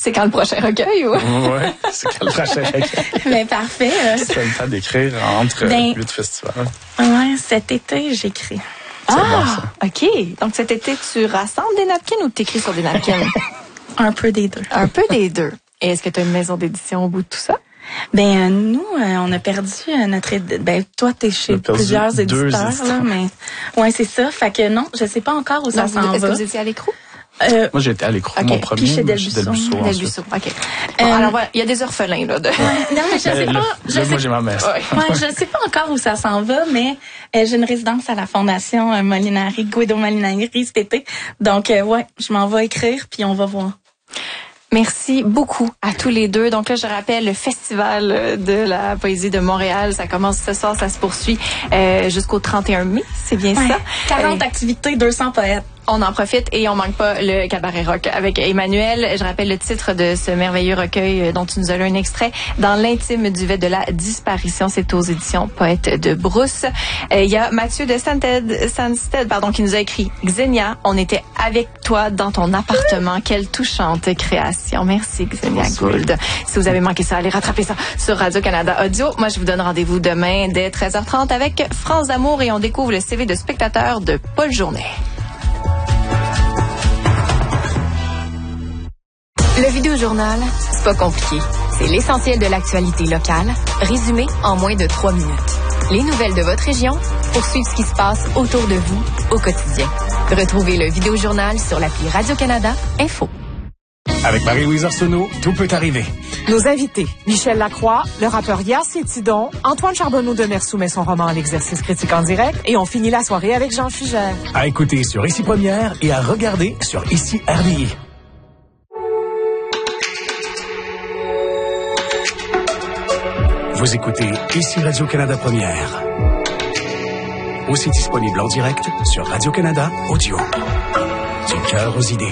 C'est quand le prochain recueil ou? Oui, c'est quand le prochain recueil. Mais parfait. Tu as le temps d'écrire entre 8 festivals. Oui, cet été, j'écris. Ah, bon, OK. Donc cet été, tu rassembles des napkins ou tu écris sur des napkins? Un peu des deux. Un peu des deux. Et est-ce que tu as une maison d'édition au bout de tout ça? Nous, on a perdu notre... toi, t'es chez plusieurs éditeurs, là, mais... Ouais, c'est ça. Fait que non, je sais pas encore où ça s'en va. Est-ce que vous étiez à l'écrou? Moi, j'ai été à l'écrou, mon premier. Puis chez Delbuisseau. Delbuisseau, OK. Bon, alors voilà, il y a des orphelins, là. Non, mais je sais pas... Moi, j'ai ma messe. Je sais pas encore où ça s'en va, mais j'ai une résidence à la Fondation Molinari, Guido Molinari cet été. Donc, je m'en vais écrire, puis on va voir. Merci beaucoup à tous les deux. Donc là, je rappelle, le Festival de la poésie de Montréal, ça commence ce soir, ça se poursuit jusqu'au 31 mai, c'est bien ça? 40 activités, 200 poètes. On en profite et on manque pas le cabaret rock avec Emmanuel. Je rappelle le titre de ce merveilleux recueil dont tu nous as lu un extrait, Dans l'intime duvet de la disparition. C'est aux éditions Poète de Brousse. Il y a Mathieu de Sansted, qui nous a écrit Xenia, on était avec toi dans ton appartement. Quelle touchante création. Merci Xenia Gould. Si vous avez manqué ça, allez rattraper ça sur Radio-Canada Audio. Moi, je vous donne rendez-vous demain dès 13h30 avec France d'amour et on découvre le CV de spectateur de Paul Journet. Le Vidéojournal, c'est pas compliqué. C'est l'essentiel de l'actualité locale, résumé en moins de 3 minutes. Les nouvelles de votre région pour suivre ce qui se passe autour de vous au quotidien. Retrouvez le Vidéojournal sur l'appli Radio-Canada Info. Avec Marie-Louise Arsenault, tout peut arriver. Nos invités, Michel Lacroix, le rappeur Yacine Tidon, Antoine Charbonneau-Demers soumet son roman à l'exercice critique en direct et on finit la soirée avec Jean Fugère. À écouter sur Ici Première et à regarder sur Ici RDI. Vous écoutez Ici Radio-Canada Première. Aussi disponible en direct sur Radio-Canada Audio. Du cœur aux idées.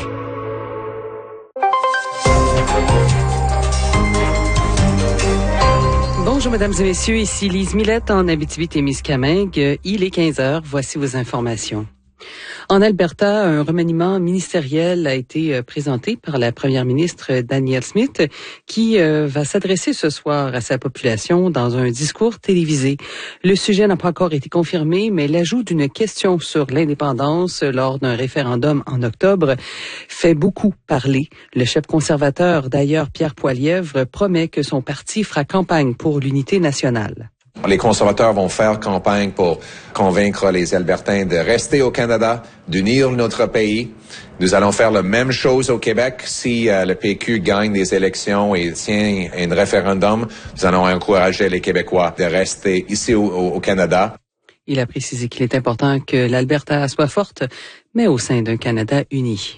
Bonjour, mesdames et messieurs. Ici Lise Millette en Abitibi-Témiscamingue. Il est 15h. Voici vos informations. En Alberta, un remaniement ministériel a été présenté par la première ministre Danielle Smith qui va s'adresser ce soir à sa population dans un discours télévisé. Le sujet n'a pas encore été confirmé, mais l'ajout d'une question sur l'indépendance lors d'un référendum en octobre fait beaucoup parler. Le chef conservateur, d'ailleurs Pierre Poilievre, promet que son parti fera campagne pour l'unité nationale. Les conservateurs vont faire campagne pour convaincre les Albertains de rester au Canada, d'unir notre pays. Nous allons faire la même chose au Québec. Si le PQ gagne des élections et tient un référendum, nous allons encourager les Québécois de rester ici au Canada. Il a précisé qu'il est important que l'Alberta soit forte, mais au sein d'un Canada uni.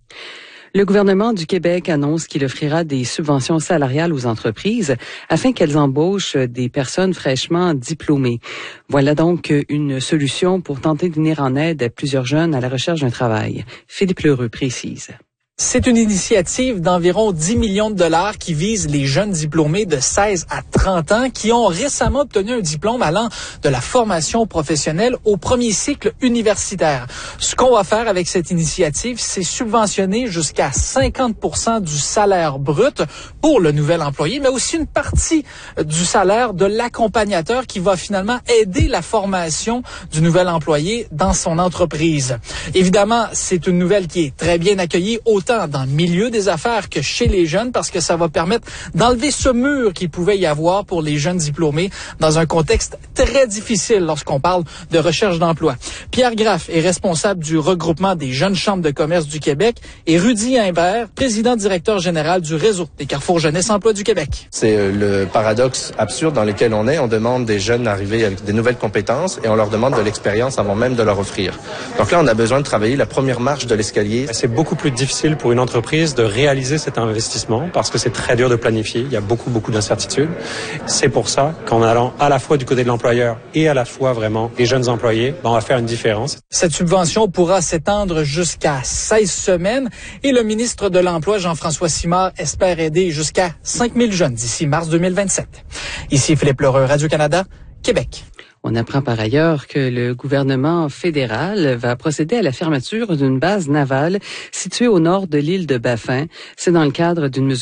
Le gouvernement du Québec annonce qu'il offrira des subventions salariales aux entreprises afin qu'elles embauchent des personnes fraîchement diplômées. Voilà donc une solution pour tenter de venir en aide à plusieurs jeunes à la recherche d'un travail. Philippe Lheureux précise. C'est une initiative d'environ 10 millions de dollars qui vise les jeunes diplômés de 16 à 30 ans qui ont récemment obtenu un diplôme allant de la formation professionnelle au premier cycle universitaire. Ce qu'on va faire avec cette initiative, c'est subventionner jusqu'à 50% du salaire brut pour le nouvel employé, mais aussi une partie du salaire de l'accompagnateur qui va finalement aider la formation du nouvel employé dans son entreprise. Évidemment, c'est une nouvelle qui est très bien accueillie autant dans le milieu des affaires que chez les jeunes parce que ça va permettre d'enlever ce mur qu'il pouvait y avoir pour les jeunes diplômés dans un contexte très difficile lorsqu'on parle de recherche d'emploi. Pierre Graff est responsable du regroupement des jeunes chambres de commerce du Québec et Rudy Imbert, président-directeur général du réseau des Carrefour Jeunesse Emploi du Québec. C'est le paradoxe absurde dans lequel on est. On demande des jeunes d'arriver avec des nouvelles compétences et on leur demande de l'expérience avant même de leur offrir. Donc là, on a besoin de travailler la première marche de l'escalier. C'est beaucoup plus difficile pour une entreprise de réaliser cet investissement parce que c'est très dur de planifier. Il y a beaucoup d'incertitudes. C'est pour ça qu'en allant à la fois du côté de l'employeur et à la fois vraiment des jeunes employés, on va faire une différence. Cette subvention pourra s'étendre jusqu'à 16 semaines et le ministre de l'Emploi, Jean-François Simard, espère aider jusqu'à 5000 jeunes d'ici mars 2027. Ici Philippe Lheureux, Radio-Canada, Québec. On apprend par ailleurs que le gouvernement fédéral va procéder à la fermeture d'une base navale située au nord de l'île de Baffin. C'est dans le cadre d'une mesure